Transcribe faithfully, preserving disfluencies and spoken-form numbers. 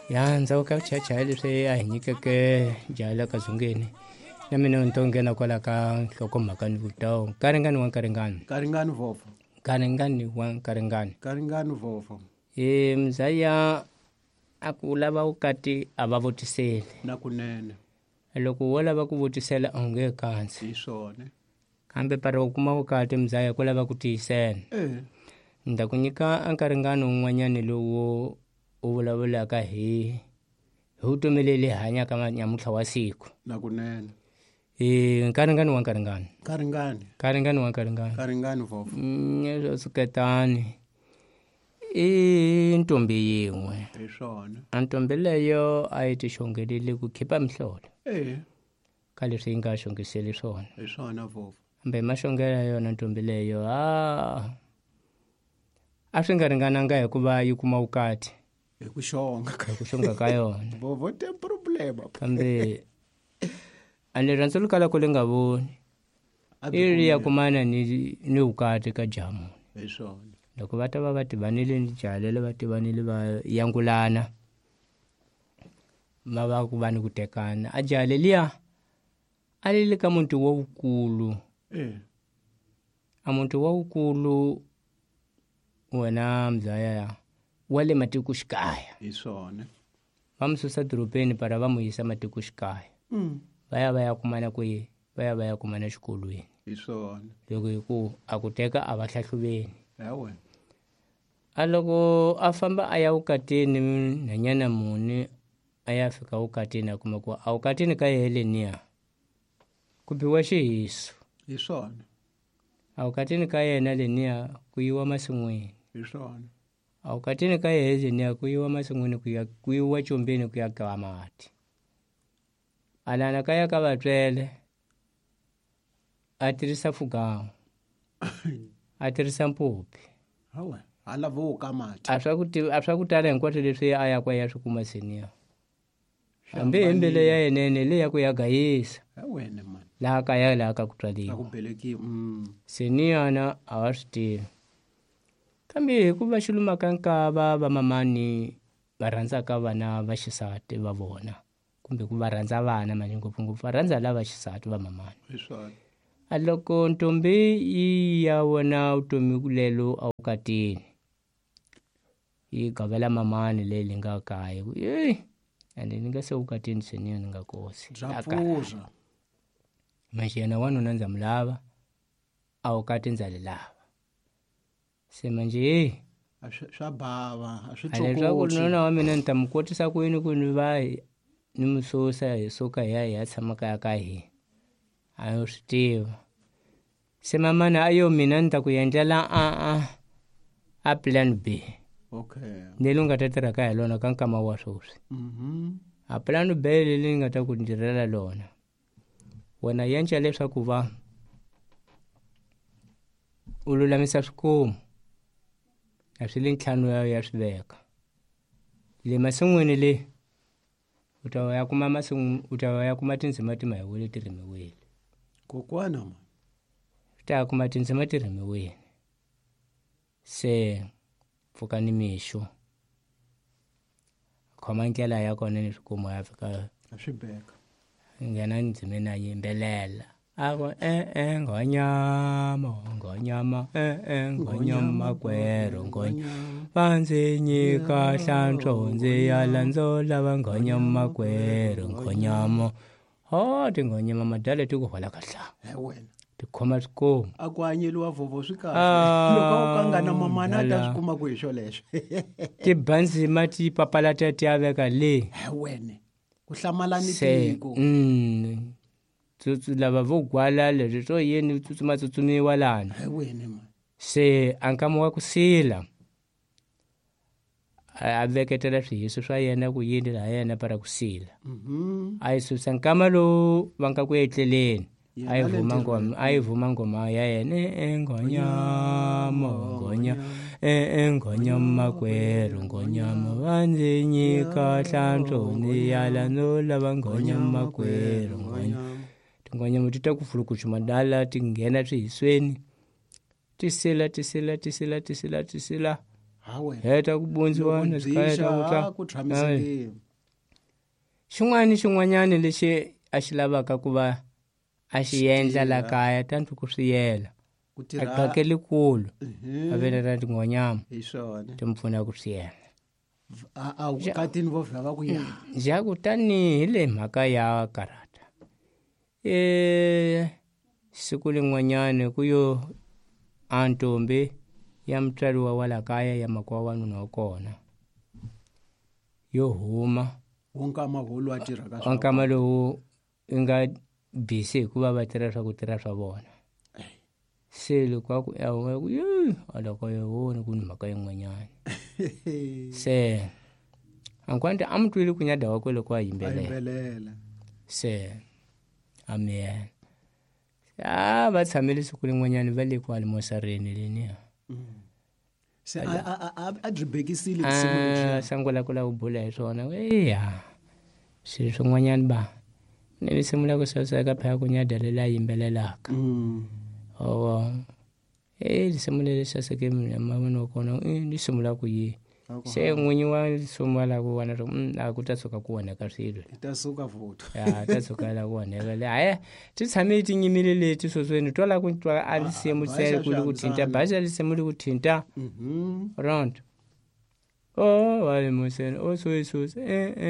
ya ndzhaku ka chacha leswi a hi nyikeke jala kazungeni na mina ni to nghena kwala ka nhlokomhaka ni vutawu nkaringani wa nkaringani Karingani vova. nkaringani wa nkaringani Karingani vova. e mzaya a ku lava vukati a va vutiseli Na kunene. loko wo lava ku vutisela a wu nge kansi Hi swona. kambe pari u kuma vukati mzaya ku lava ku tiyisela Eh. ni ta ku nyika nkaringani wun'wanyani lowu u vulavulaka hi hi vutomi leyi hanyaka nyamutlha wa siku Na kunene. e nkaringani wa nkaringani Karingani. nkaringani wa nkaringani Karingani vova. swo suketani i ntombi yin'we Hi swona. a ntombi leyo a yi ti xongelile ku khipa mihlolo Eh. ka leswi yi nga xongiseli swona Hi swona vova. kambe maxongelo ya yona ntombi leyo a a swi nga ringananga hikuva yi kuma vukati Hi ku xonga. hi ku xonga ka yona Vova te problema. kambe a ni rhandza lu kala ku li nga voni i ri ya kumana ni ni vukati ka jamu Hi swona. loko va ta va va tivanile ni jalele va tivanile va yangulana va va ku va ni ku tekana a jale liya a li le ka muti wa wukulu Eh. a muti wa wukulu wena mzaya wa le matikoxikaya Hi swona. va mu susa dorobeni para va mu yisa matikoxikaya Mm. va ya va ya kumana kwihi va ya va ya kumana xikolweni Hi swona. loko hi ku a ku teka a va hlahluveni Hawe. a loko a famba a ya vukatini nhanyana muni a ya fika vukatini a kuma ku a vukatini ka yeleniya ku biwa xihiso Hi swona. a vukatini ka yena leniya ku yiwa masin'wini Hi swona. a vukatini ka yena leniya ku yiwa masin'wini ku ya ku yiwa combeni ku ya ka mati a lana ka ya ka vatswele a tirhisa fugawu a tirhisa mpopi Hawe. Hala vuka mati. a swa ku ti a swa ku tala hinkwaswo leswi a ya kwa ya swi kuma seniya hambi hembe leyi ya yenene leyi ya ku ya gayisa Hawe ne man. laha kaya laha ka ku Na ku tswaliwa belekiwa. Mm. seniyana a wa swi tivi kambe hikuva xilumaka nkava va mamani va rhandzaka vana va xisati va vona kumbe ku va rhandza vana mani ngopfungopfu va rhandza lava xisati va mamani Hi swona. a loko ntombi yi ya vona vutomi lelo a vukatini yi gavela mamani leyi li nga kaya ku yeyi ende ni nga se vukatini seniya ni nga kosi Bya pfuza. manxi yena wanuna ndza mu lava a vukati ndza li lava se manje heyi A swi swa bava. A swi a leswaku tsokotsi. nuna wa mina ni ta mu kotisa ku yini ku ni va ni mu susa hi suka hi ya hi ya tshama kaya ka hina a yo swi tiva se mamani a yo mina ni ta ku endlela a a a plan B Okay. leri u nga ta tirhaka hi lona ka nkama wa swoswi Mhm. a plan B leri ni nga ta ku ndirhela lona wena yenca leswaku va u lulamisa swikomu a swi le ntlhanu ya ya swi veka le masin'wini le u ta ya kuma masin'wini u ta ya kuma tindzima ti mahiwile ti rimiwile Kokwana man. u ta ya kuma tindzima ti rimiwile se pfuka ni mixo khoma ndlela ya kona ni swikomu ya fika A swi beka. nghena ndzimeni a yimbelela a ku e-e nghonyama nghonyama e-e nghonyama kwero ngonya va ndzi nyika hlantswo ndzi yala ndzo lava nghonyama kwero nghonyama ho tinghonyama madala ti ku hola kahlanga Hawe. ti khoma swikomu A ku hanyeliwa vovo swi kahle. Ah, Loko a ka nga na mamana a ta dala. swi kuma ku hi xo lexo. ti ba ndzima ti papalata ti ya veka le Hawe ne. Ku hlamala ni se tiko. mm, tsutsu lava vo gwala leswi swo yini tsutsuma tsutsumiwa lana Hawe ne man. se a nkama wa ku sila a a veketela swihiso swa yena ku yini laha yena para ku sila Mhm. a yi susa nkama lowu va nga ku etleleni Yena a yi le vuma ntirhweni. ngoma a yi vuma ngoma ya yena e nghonyama ngonya e nghonyama kweru nghonyama va ndzi nyika hlantswo ndzi yala no lava nghonyama kweru nghonyama tinghonyama ti ta ku fulukuxuma dala ti nghena swihisweni tisila tisila tisila tisila tisila ha wena heta ku bondziwana swi heta ku twa ku tshamiseke xin'wana xin'wanyana lexi a xi lavaka ku va a xi endla la kaya tanto ku swi yela ku a tirha qake likulu a vele ra tin'wanyama hi swona ti mpfuna ku swi yela a a vukatini vo vha va ku ya ja kutani hi le mhaka ya karata e siku lin'wanyana ku yo a ntombi ya mutswariwa wa la kaya ya makwa wanuna wa kona yo huma wonkama holo a tirha ka wankama lowu i nga busy hikuva va tirha swa ku tirha swa vona se loko a ku yawe ku yi a loko yo vona ku ni mhaka yin'wanyana se ankwante a mu twile ku nyada wa kwe loko a yimbelela yimbelela se amen a va tshamile siku lin'wanyana va le kwale mosareni leniya se a a a a dribekisile a tisimu sangula ku la ku bula hi swona eya swilo swin'wanyana ba ni lisimula ku saseka phaya ku nyada lela yimbelelaka owo eh lisimula le saseke mavona kona eh lisimula ku yi se n'winyi wa lisomo la ku vona a ku ta tshuka ku oneka swilo ta suka voto ya ta tshuka la ku oneka le haya ti tshame ti nyimile leti swesweni twa la ku twa a lisemu tsele ku ku thinta basa lisemu ku thinta mhm round oh wale moseni o so so eh